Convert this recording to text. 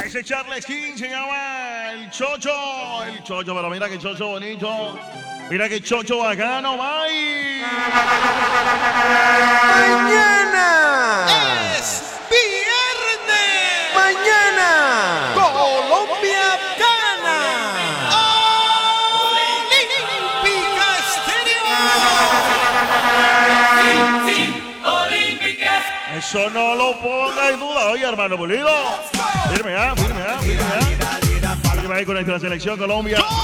Ese Charles King se llama el Chocho. El Chocho, pero mira que Chocho bonito. Mira que Chocho bacano, bye. Mañana ¡Es viernes! Mañana Colombia gana. ¡Olímpica Estéreo! Eso no lo ponga en duda, oye, hermano Pulido. Firme, firme ahí con nuestra selección Colombia.